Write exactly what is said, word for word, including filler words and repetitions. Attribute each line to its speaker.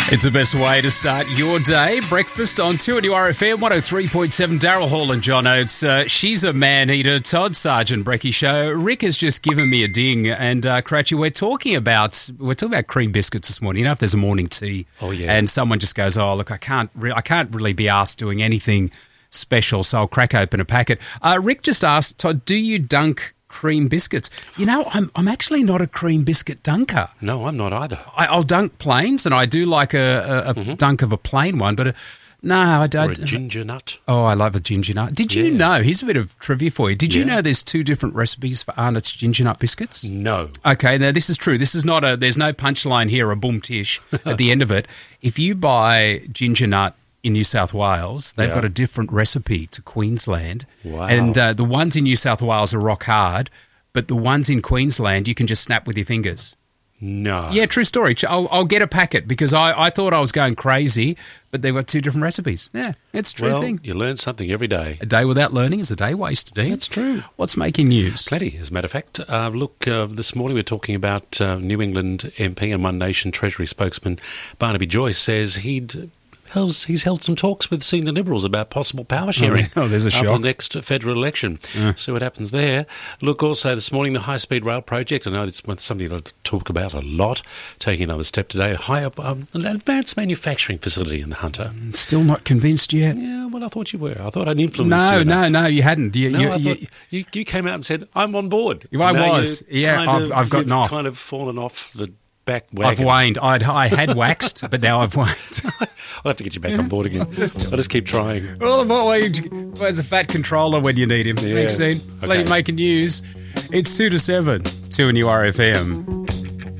Speaker 1: It's the best way to start your day. Breakfast on two N U R F M, one oh three point seven. Daryl Hall and John Oates. Uh, she's a man-eater. Todd Sargent, Brecky Show. Rick has just given me a ding. And, uh, Cratchy, we're talking about we're talking about cream biscuits this morning. You know, if there's a morning tea
Speaker 2: oh, yeah.
Speaker 1: and someone just goes, oh, look, I can't, re- I can't really be asked doing anything special, so I'll crack open a packet. Uh, Rick just asked, Todd, do you dunk cream biscuits? You know, I'm I'm actually not a cream biscuit dunker.
Speaker 2: No, I'm not either.
Speaker 1: I, I'll dunk plains, and I do like a, a, a mm-hmm. dunk of a plain one, but a, no, I don't.
Speaker 2: Or a ginger nut.
Speaker 1: Oh, I love a ginger nut. Did you
Speaker 2: yeah.
Speaker 1: know? Here's a bit of trivia for you. Did
Speaker 2: yeah.
Speaker 1: you know there's two different recipes for Arnott's ginger nut biscuits?
Speaker 2: No.
Speaker 1: Okay, now this is true. This is not a. There's no punchline here, a boom tish at the end of it. If you buy ginger nut in New South Wales, they've
Speaker 2: yeah.
Speaker 1: got a different recipe to Queensland.
Speaker 2: Wow.
Speaker 1: And uh, the ones in New South Wales are rock hard, but the ones in Queensland you can just snap with your fingers.
Speaker 2: No.
Speaker 1: Yeah, true story. I'll, I'll get a packet because I, I thought I was going crazy, but they've got two different recipes. Yeah, it's a true
Speaker 2: well,
Speaker 1: thing.
Speaker 2: You learn something every day.
Speaker 1: A day without learning is a day wasted, eh?
Speaker 2: That's true.
Speaker 1: What's making news?
Speaker 2: Plenty, as a matter of fact. Uh, look, uh, this morning we're talking about uh, New England M P and One Nation Treasury spokesman Barnaby Joyce says he'd... He's held some talks with senior Liberals about possible power sharing
Speaker 1: oh, there's a
Speaker 2: after
Speaker 1: shock.
Speaker 2: the next federal election.
Speaker 1: Uh.
Speaker 2: See what happens there. Look, also this morning, the high-speed rail project. I know it's something to talk about a lot. Taking another step today, a high up, um, an advanced manufacturing facility in the Hunter.
Speaker 1: Still not convinced yet?
Speaker 2: Yeah, well, I thought you were. I thought I'd influenced
Speaker 1: no,
Speaker 2: you.
Speaker 1: No, no, no, you hadn't. You,
Speaker 2: no,
Speaker 1: you,
Speaker 2: I thought
Speaker 1: you,
Speaker 2: you, you came out and said, I'm on board.
Speaker 1: I
Speaker 2: now
Speaker 1: was. Yeah,
Speaker 2: kind
Speaker 1: I've,
Speaker 2: of,
Speaker 1: I've gotten
Speaker 2: you've
Speaker 1: off.
Speaker 2: kind of fallen off the back wagon.
Speaker 1: I've waned. I'd, I had waxed, but now I've waned.
Speaker 2: I'll have to get you back on board again. I'll just keep trying.
Speaker 1: Well, where's the fat controller when you need him?
Speaker 2: Yeah.
Speaker 1: Maxine,
Speaker 2: Okay.
Speaker 1: let him make a news. It's two to seven, two N U R F M.